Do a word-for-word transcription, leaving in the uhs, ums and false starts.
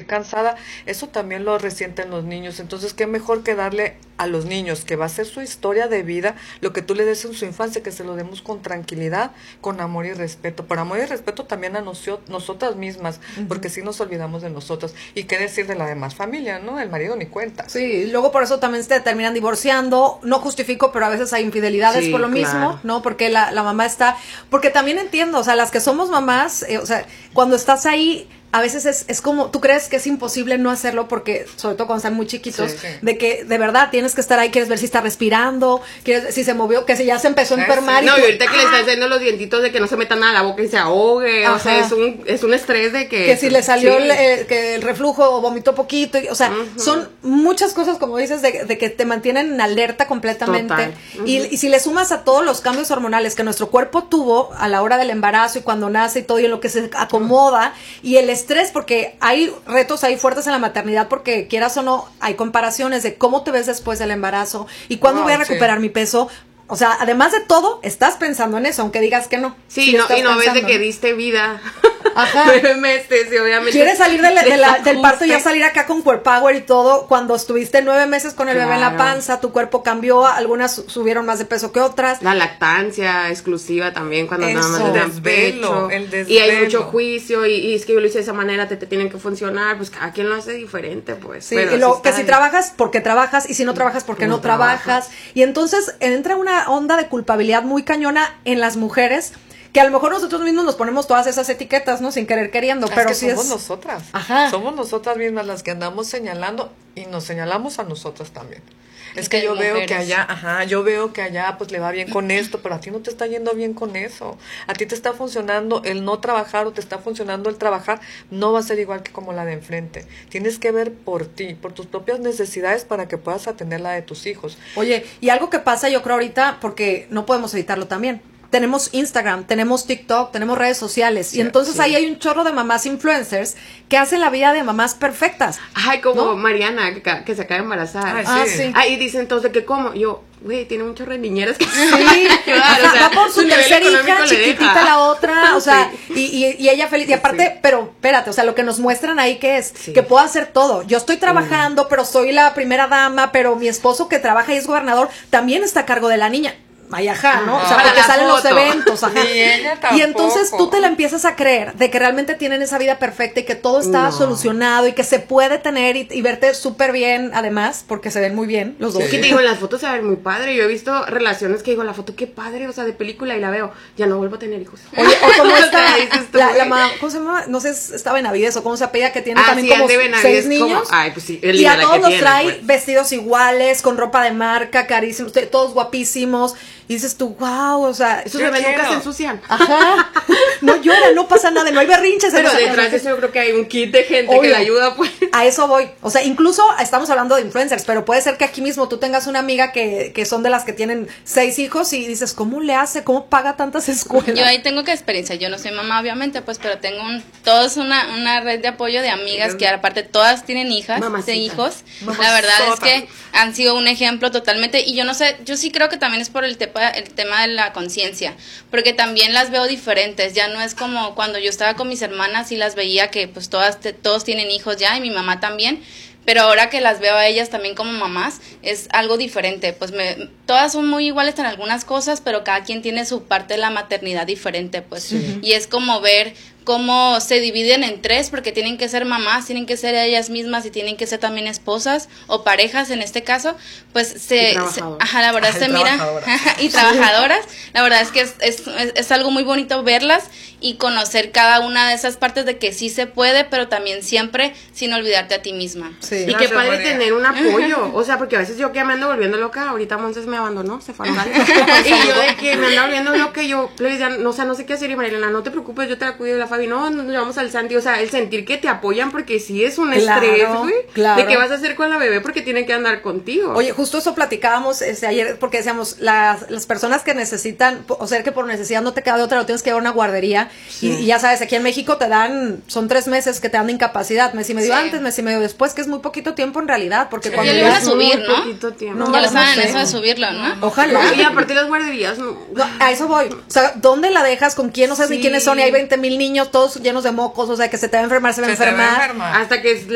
cansada, eso también lo resienten los niños. Entonces, qué mejor que darle a los niños, que va a ser su historia de vida, lo que tú le des en su infancia, que se lo demos con tranquilidad, con amor y respeto. Por amor y respeto también a nocio- nosotras mismas, uh-huh. porque si nos olvidamos de nosotros. Y qué decir de la demás familia, ¿no? El marido ni cuenta. Sí, luego por eso también se terminan divorciando. No justifico, pero a veces hay infidelidades sí, por lo claro. mismo, ¿no? Porque la, la mamá está... Porque también entiendo, o sea, las que somos mamás, eh, o sea, cuando estás ahí... A veces es, es como, tú crees que es imposible no hacerlo porque, sobre todo cuando están muy chiquitos, sí, sí. de que de verdad tienes que estar ahí, quieres ver si está respirando, quieres si se movió, que si ya se empezó a enfermar. No, y, y ahorita ¡ah! Que le está haciendo los dientitos de que no se meta nada a la boca y se ahogue, ajá. o sea, es un, es un estrés de que... Que si le salió sí. el, el, que el reflujo o vomitó poquito, y, o sea, uh-huh. son muchas cosas, como dices, de, de que te mantienen en alerta completamente. Uh-huh. Y, y si le sumas a todos los cambios hormonales que nuestro cuerpo tuvo a la hora del embarazo y cuando nace y todo, y en lo que se acomoda, uh-huh. y el estrés, porque hay retos ahí fuertes en la maternidad porque quieras o no, hay comparaciones de cómo te ves después del embarazo y cuándo oh, voy a recuperar sí. mi peso. O sea, además de todo, estás pensando en eso, aunque digas que no. Sí, sí no, y no pensando, ves de que diste vida. Ajá. Nueve meses y obviamente. Quieres salir de la, de la, del parto y ya salir acá con Core Power y todo. Cuando estuviste nueve meses con el claro. bebé en la panza, tu cuerpo cambió, algunas subieron más de peso que otras. La lactancia exclusiva también, cuando eso. nada más te dan pecho. El desvelo. Y hay mucho juicio, y, y es que yo lo hice de esa manera, te, te tienen que funcionar, pues cada quien lo hace diferente, pues. Sí, y lo, que si trabajas, porque trabajas, y si no trabajas, porque no, no trabajas. trabajas. Y entonces entra una onda de culpabilidad muy cañona en las mujeres, que a lo mejor nosotros mismos nos ponemos todas esas etiquetas, ¿no? Sin querer queriendo, es pero que sí somos es... nosotras. Ajá. Somos nosotras mismas las que andamos señalando y nos señalamos a nosotras también. Es que yo mujeres. veo que allá, ajá, yo veo que allá pues le va bien con esto, pero a ti no te está yendo bien con eso. A ti te está funcionando el no trabajar o te está funcionando el trabajar, no va a ser igual que como la de enfrente. Tienes que ver por ti, por tus propias necesidades para que puedas atender la de tus hijos. Oye, y algo que pasa yo creo ahorita, porque no podemos evitarlo también. Tenemos Instagram, tenemos TikTok, tenemos redes sociales, sí, y entonces sí. ahí hay un chorro de mamás influencers que hacen la vida de mamás perfectas. Ay, como ¿no? Mariana, que, que se acaba de embarazar. Ay, ah, sí. sí. Ahí dicen entonces que cómo, yo, güey, tiene un chorro de niñeras que sí, ayudar, o sea, va por su tercera hija, chiquitita la otra, o sea, sí. y, y, y ella feliz, y aparte, sí. pero espérate, o sea, lo que nos muestran ahí que es, sí. que puedo hacer todo, yo estoy trabajando, mm. pero soy la primera dama, pero mi esposo que trabaja y es gobernador, también está a cargo de la niña. Ay, ajá, ¿no? Ajá. O sea, porque salen los eventos, ajá. Y, y entonces tú te la empiezas a creer de que realmente tienen esa vida perfecta y que todo está no. solucionado y que se puede tener y, y verte súper bien, además, porque se ven muy bien los dos. Es que te digo, en las fotos se ven muy padre. Yo he visto relaciones que digo, la foto qué padre, o sea, de película, y la veo, ya no vuelvo a tener hijos. Oye, o como esta, la, la mamá, ¿cómo se llama? No sé, está Benavides o cómo se apellida, que tiene ah, también sí, como seis niños. Como, ay, pues sí, y a todos los tiene, trae pues. vestidos iguales, con ropa de marca, carísimos, todos guapísimos. Y dices tú, wow, o sea... Esos bebés nunca se ensucian. Ajá. No lloran, no pasa nada, no hay berrinches. Pero detrás de eso yo creo que hay un kit de gente Obvio. que le ayuda, pues. A eso voy. O sea, incluso estamos hablando de influencers, pero puede ser que aquí mismo tú tengas una amiga que, que son de las que tienen seis hijos y dices, ¿cómo le hace? ¿Cómo paga tantas escuelas? Yo ahí tengo que experiencia. Yo no soy mamá, obviamente, pues, pero tengo un, todos una, una red de apoyo de amigas que aparte todas tienen hijas, Mamacita. de hijos. Mamacita. La verdad es que han sido un ejemplo totalmente. Y yo no sé, yo sí creo que también es por el, tepa, el tema de la conciencia, porque también las veo diferentes. Ya no es como cuando yo estaba con mis hermanas y las veía que pues todas te, todos tienen hijos ya y mi mamá también, pero ahora que las veo a ellas también como mamás es algo diferente. Pues me, todas son muy iguales en algunas cosas, pero cada quien tiene su parte de la maternidad diferente, pues sí. Y es como ver cómo se dividen en tres, porque tienen que ser mamás, tienen que ser ellas mismas y tienen que ser también esposas o parejas en este caso, pues se, se ajá, la verdad se mira, y trabajadoras, la verdad es que es, es, es algo muy bonito verlas y conocer cada una de esas partes de que sí se puede, pero también siempre sin olvidarte a ti misma. Sí. Y no, qué padre María. Tener un apoyo, o sea, porque a veces yo que me ando volviendo loca, ahorita Monses me abandonó, se fue a lugar, y yo de que me ando volviendo loca, yo le decía, no, o sea, no sé qué hacer, y Marilena, no te preocupes, yo te la cuido de la Fabi, no, nos llevamos al Santi, o sea, el sentir que te apoyan, porque sí es un claro, estrés, güey, claro. de qué vas a hacer con la bebé porque tiene que andar contigo. Oye, justo eso platicábamos este, ayer, porque decíamos, las, las personas que necesitan, o sea, que por necesidad no te queda de otra, lo tienes que llevar a una guardería, sí. y, y ya sabes, aquí en México te dan, son tres meses que te dan de incapacidad, mes y medio sí. antes, mes y medio después, que es muy poquito tiempo en realidad, porque sí. cuando ya lo van a subir, ¿no? No, ya lo saben, no sé. eso de subirlo, ¿no? Ojalá. Y aparte las guarderías, no. no. A eso voy, o sea, ¿dónde la dejas? ¿Con quién? No sabes sí. ni quiénes son, y hay veinte mil niños, todos llenos de mocos, o sea, que se te va a enfermar, se va a enfermar. Hasta que